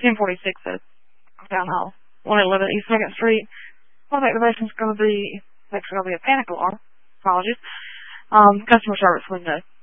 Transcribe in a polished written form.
1046 at Town Hall, 111 East 2nd Street. Phone activation is going to be, next going to be a panic alarm. Apologies. Customer service window.